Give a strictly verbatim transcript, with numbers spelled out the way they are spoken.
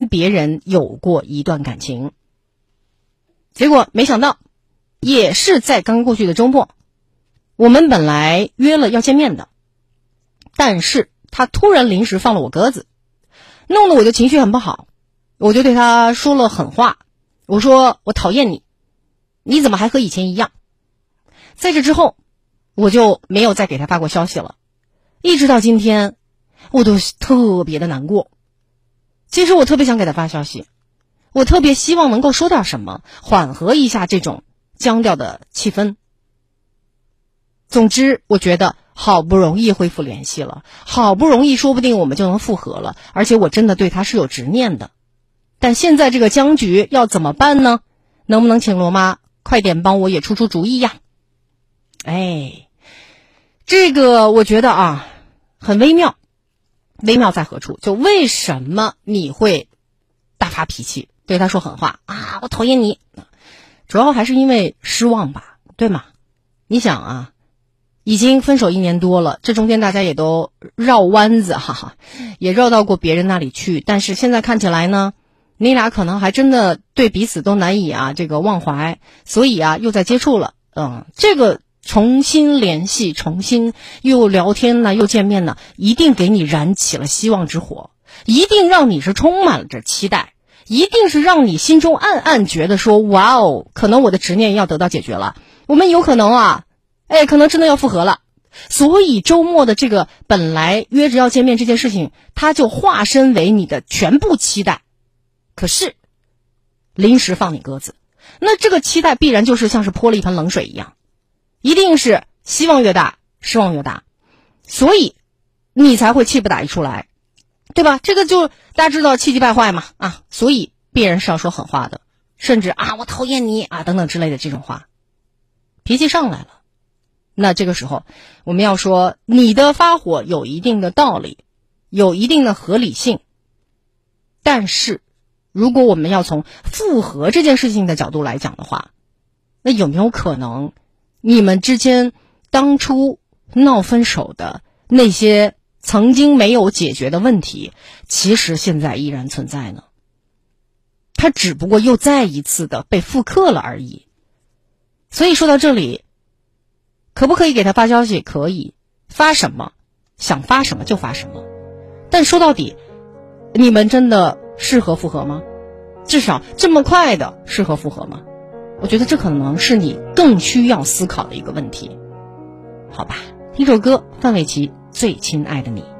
别人有过一段感情。结果没想到，也是在刚过去的周末，我们本来约了要见面的，但是他突然临时放了我鸽子，弄得我的情绪很不好。我就对他说了狠话，我说我讨厌你，你怎么还和以前一样？在这之后，我就没有再给他发过消息了，一直到今天，我都特别的难过。其实我特别想给他发消息，我特别希望能够说点什么，缓和一下这种僵掉的气氛。总之，我觉得好不容易恢复联系了，好不容易说不定我们就能复合了，而且我真的对他是有执念的。但现在这个僵局要怎么办呢？能不能请罗妈快点帮我也出出主意呀？哎，这个我觉得啊，很微妙。微妙在何处？就为什么你会大发脾气，对他说狠话啊？我讨厌你，主要还是因为失望吧，对吗？你想啊，已经分手一年多了，这中间大家也都绕弯子，哈哈，也绕到过别人那里去，但是现在看起来呢，你俩可能还真的对彼此都难以啊这个忘怀，所以啊又在接触了，嗯，这个重新联系，重新又聊天呢，又见面呢，一定给你燃起了希望之火，一定让你是充满了着期待，一定是让你心中暗暗觉得说，哇哦，可能我的执念要得到解决了，我们有可能啊，哎，可能真的要复合了。所以周末的这个本来约着要见面这件事情，它就化身为你的全部期待。可是临时放你鸽子，那这个期待必然就是像是泼了一盆冷水一样，一定是希望越大失望越大，所以你才会气不打一处来，对吧？这个就大家知道气急败坏嘛，啊，所以必然是要说狠话的，甚至啊我讨厌你啊等等之类的这种话，脾气上来了。那这个时候我们要说，你的发火有一定的道理，有一定的合理性，但是如果我们要从复合这件事情的角度来讲的话，那有没有可能你们之间当初闹分手的那些曾经没有解决的问题，其实现在依然存在呢？它只不过又再一次的被复刻了而已。所以说到这里，可不可以给他发消息？可以，发什么想发什么就发什么，但说到底，你们真的适合复合吗？至少这么快的适合复合吗？我觉得这可能是你更需要思考的一个问题。好吧，听首歌，范玮琪《最亲爱的你》。